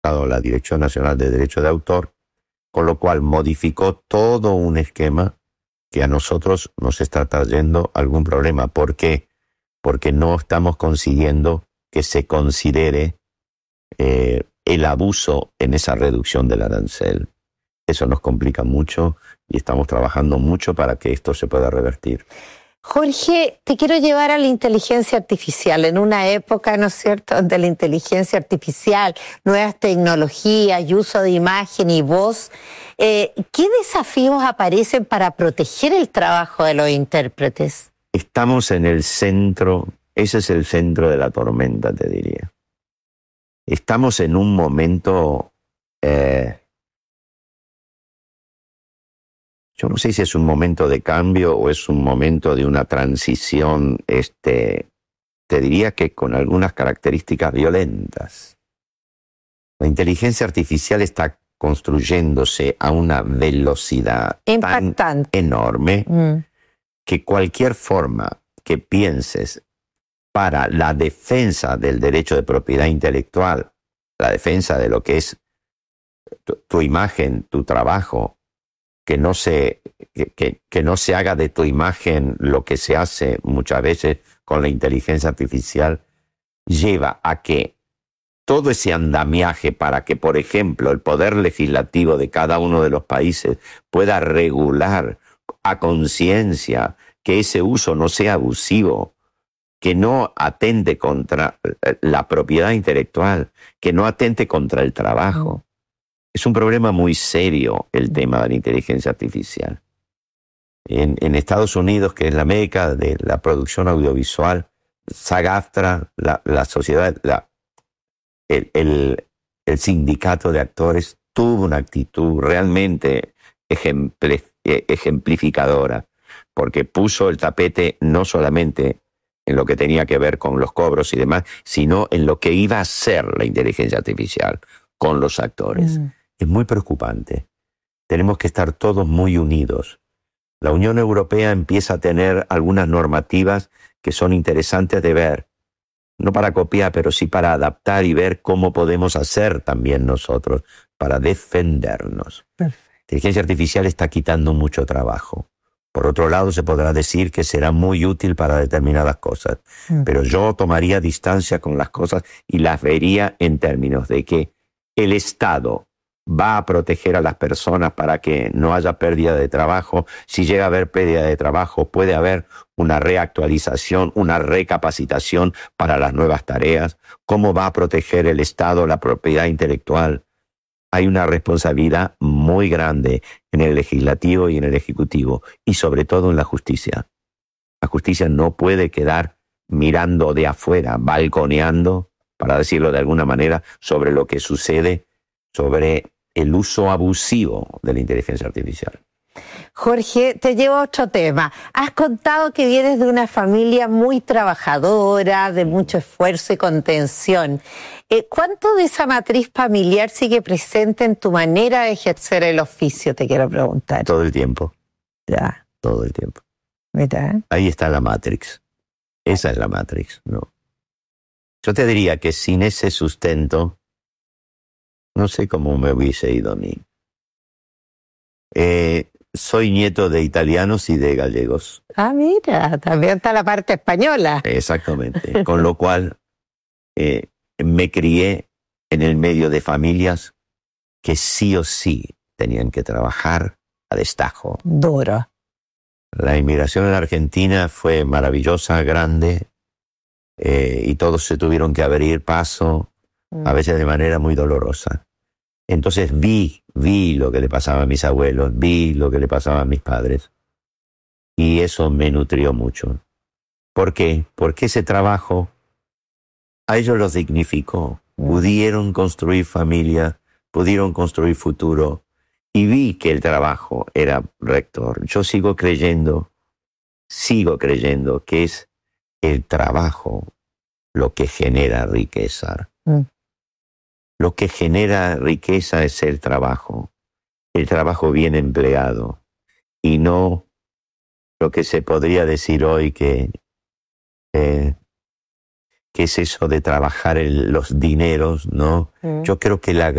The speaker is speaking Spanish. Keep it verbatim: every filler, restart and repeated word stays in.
la Dirección Nacional de Derecho de Autor, con lo cual modificó todo un esquema que a nosotros nos está trayendo algún problema. ¿Por qué? Porque no estamos consiguiendo que se considere eh, el abuso en esa reducción del arancel. Eso nos complica mucho y estamos trabajando mucho para que esto se pueda revertir. Jorge, te quiero llevar a la inteligencia artificial, en una época, ¿no es cierto?, donde la inteligencia artificial, nuevas tecnologías y uso de imagen y voz, eh, ¿qué desafíos aparecen para proteger el trabajo de los intérpretes? Estamos en el centro, ese es el centro de la tormenta, te diría. Estamos en un momento... Eh, Yo no sé si es un momento de cambio o es un momento de una transición, este, te diría que con algunas características violentas. La inteligencia artificial está construyéndose a una velocidad impactante, tan enorme mm. que cualquier forma que pienses para la defensa del derecho de propiedad intelectual, la defensa de lo que es tu, tu imagen, tu trabajo, que no se que, que, que no se haga de tu imagen lo que se hace muchas veces con la inteligencia artificial, lleva a que todo ese andamiaje para que, por ejemplo, el poder legislativo de cada uno de los países pueda regular a conciencia que ese uso no sea abusivo, que no atente contra la propiedad intelectual, que no atente contra el trabajo. Es un problema muy serio el tema de la inteligencia artificial. En, en Estados Unidos, que es la meca de la producción audiovisual, SAG-AFTRA, la, la sociedad, la, el, el, el sindicato de actores, tuvo una actitud realmente ejemplificadora, porque puso el tapete no solamente en lo que tenía que ver con los cobros y demás, sino en lo que iba a ser la inteligencia artificial con los actores. Mm. Es muy preocupante. Tenemos que estar todos muy unidos. La Unión Europea empieza a tener algunas normativas que son interesantes de ver, no para copiar, pero sí para adaptar y ver cómo podemos hacer también nosotros para defendernos. Perfecto. La inteligencia artificial está quitando mucho trabajo. Por otro lado, se podrá decir que será muy útil para determinadas cosas, mm. pero yo tomaría distancia con las cosas y las vería en términos de que el Estado va a proteger a las personas para que no haya pérdida de trabajo. Si llega a haber pérdida de trabajo, puede haber una reactualización, una recapacitación para las nuevas tareas. ¿Cómo va a proteger el Estado la propiedad intelectual? Hay una responsabilidad muy grande en el legislativo y en el ejecutivo, y sobre todo en la justicia. La justicia no puede quedar mirando de afuera, balconeando, para decirlo de alguna manera, sobre lo que sucede, sobre el uso abusivo de la inteligencia artificial. Jorge, te llevo a otro tema. Has contado que vienes de una familia muy trabajadora, de mucho esfuerzo y contención. Eh, ¿Cuánto de esa matriz familiar sigue presente en tu manera de ejercer el oficio? Te quiero preguntar. Todo el tiempo. Ya. Todo el tiempo. Mira. Ahí está la Matrix. Esa es la Matrix, ¿no? Yo te diría que sin ese sustento, no sé cómo me hubiese ido a mí. Eh, soy nieto de italianos y de gallegos. Ah, mira, también está la parte española. Exactamente. Con lo cual, eh, me crié en el medio de familias que sí o sí tenían que trabajar a destajo. Duro. La inmigración en la Argentina fue maravillosa, grande, eh, y todos se tuvieron que abrir paso, a veces de manera muy dolorosa. Entonces vi, vi lo que le pasaba a mis abuelos, vi lo que le pasaba a mis padres. Y eso me nutrió mucho. ¿Por qué? Porque ese trabajo a ellos los dignificó. Pudieron construir familia, pudieron construir futuro. Y vi que el trabajo era rector. Yo sigo creyendo, sigo creyendo que es el trabajo lo que genera riqueza. Mm. Lo que genera riqueza es el trabajo, el trabajo bien empleado, y no lo que se podría decir hoy que, eh, qué es eso de trabajar el, los dineros, ¿no? Mm. Yo creo que la